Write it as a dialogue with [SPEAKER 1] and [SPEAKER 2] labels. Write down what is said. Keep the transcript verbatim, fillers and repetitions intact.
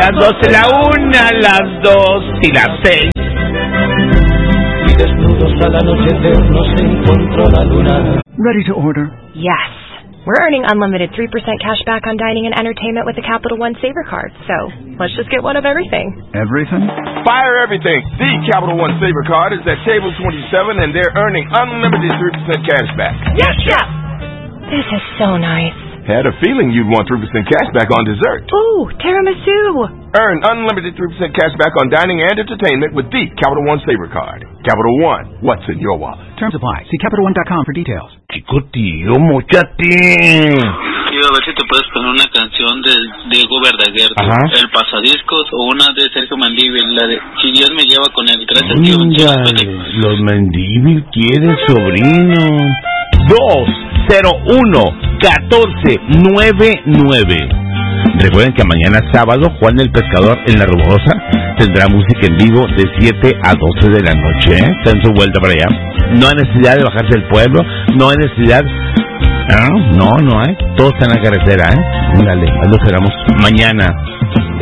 [SPEAKER 1] las doce, la una, las dos y las seis.
[SPEAKER 2] Y desnudos al anochecer nos encontró la luna.
[SPEAKER 3] Ready to order?
[SPEAKER 4] Yes. We're earning unlimited three percent cash back on dining and entertainment with the Capital One Saver Card. So, let's just get one of everything.
[SPEAKER 3] Everything?
[SPEAKER 5] Fire everything. The Capital One Saver Card is at table twenty-seven and they're earning unlimited three percent cash back.
[SPEAKER 4] Yes, Chef! This is so nice.
[SPEAKER 5] Had a feeling you'd want three percent cash back on dessert.
[SPEAKER 4] Ooh, tiramisu.
[SPEAKER 5] Earn unlimited three percent cash back on dining and entertainment with the Capital One Saver Card. Capital One, what's in your wallet?
[SPEAKER 3] Terms apply. See Capital One dot com for details.
[SPEAKER 1] Chico tío, mochate.
[SPEAKER 6] Quiero ver si te puedes poner una canción de Diego Verdaguer, El Pasadiscos, o una de Sergio Mendívil, la de Si Dios me lleva con él. Gracias, tío.
[SPEAKER 1] Los Mendívil quieren sobrino. dos cero uno catorce noventa y nueve. Recuerden que mañana sábado Juan el Pescador en La Rumorosa tendrá música en vivo de siete a doce de la noche, ¿eh? Está en su vuelta para allá. No hay necesidad de bajarse del pueblo, no hay necesidad. No, no, no hay. Todos están en la carretera, ¿eh? Dale, lo esperamos mañana.